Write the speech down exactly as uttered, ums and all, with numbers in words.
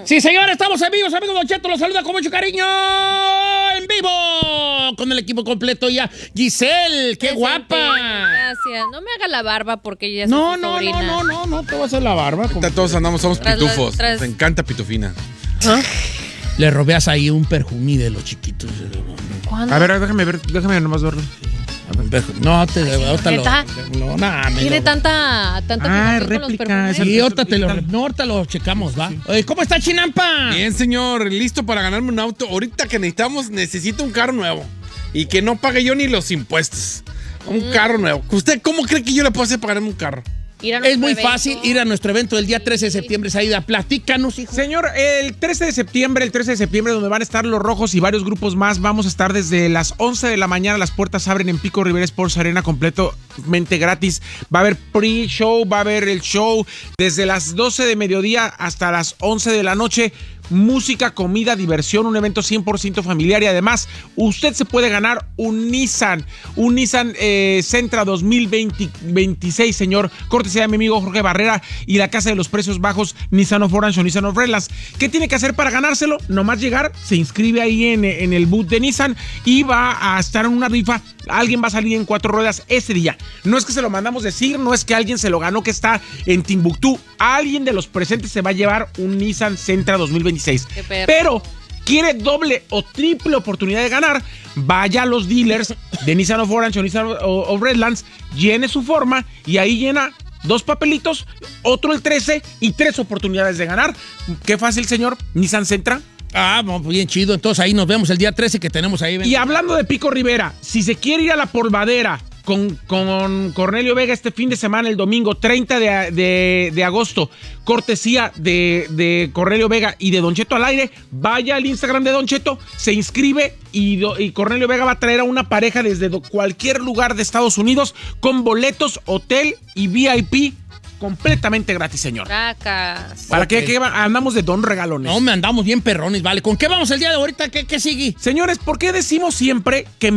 Sí, señores, estamos en vivo, amigos. Don Cheto los saluda con mucho cariño en vivo con el equipo completo ya. Giselle, qué Presente. guapa. Gracias. No me haga la barba porque ya No, soy su no, sobrina. no, no, no, no te voy a hacer la barba. Ahorita todos andamos, somos Tras la- pitufos. tras- Nos encanta pitufina. ¿Ah? Le robeas ahí un perjumí de los chiquitos. ¿Cuándo? A ver, déjame ver, déjame nomás verlo. No, te ahorita lo, ¿neta? no, nah, me Tiene lo- tanta, tanta Ah, fijación con los réplica, perfumes. esa- Sí, ahorita te lo, no, ahorita lo checamos, ¿va? Oye, ¿cómo está Chinampa? Bien, señor, listo para ganarme un auto. Ahorita que necesitamos, necesito un carro nuevo. Y que no pague yo ni los impuestos. Un Mm. carro nuevo. ¿Usted cómo cree que yo le puedo hacer para ganarme un carro? Ir a Es nuestro muy evento. fácil ir a nuestro evento del día trece de septiembre, Saída. Platícanos, hijo. Señor, el trece de septiembre, el trece de septiembre, donde van a estar los Rojos y varios grupos más, vamos a estar desde las once de la mañana, las puertas abren en Pico Rivera Sports Arena completamente gratis. Va a haber pre-show, va a haber el show desde las doce de mediodía hasta las once de la noche. Música, comida, diversión, un evento cien por ciento familiar y además usted se puede ganar un Nissan, un Nissan eh, Sentra dos mil veintiséis, señor, cortesía de mi amigo Jorge Barrera y la Casa de los Precios Bajos, Nissan of Orange o Nissan of Redlands. ¿Qué tiene que hacer para ganárselo? Nomás llegar, se inscribe ahí en, en el booth de Nissan y va a estar en una rifa. Alguien va a salir en cuatro ruedas ese día. No es que se lo mandamos decir, no es que alguien se lo ganó que está en Timbuktu. Alguien de los presentes se va a llevar un Nissan Sentra dos mil veintiséis. Qué perro. Pero quiere doble o triple oportunidad de ganar, vaya a los dealers de Nissan of Orange o Nissan of Redlands, llene su forma y ahí llena dos papelitos, otro el trece y tres oportunidades de ganar. Qué fácil, señor. Nissan Sentra. Ah, bueno, bien chido. Entonces ahí nos vemos el día trece que tenemos ahí. Y hablando de Pico Rivera, si se quiere ir a la polvadera con, con Cornelio Vega este fin de semana, el domingo treinta de, de, de agosto, cortesía de, de Cornelio Vega y de Don Cheto al aire, vaya al Instagram de Don Cheto, se inscribe y, do, y Cornelio Vega va a traer a una pareja desde do, cualquier lugar de Estados Unidos con boletos, hotel y V I P completamente gratis, señor. Tracas. ¿Para Okay. qué, qué va- andamos de don regalones? No, me andamos bien perrones, vale. ¿Con qué vamos el día de ahorita? ¿Qué, qué sigue? Señores, ¿por qué decimos siempre que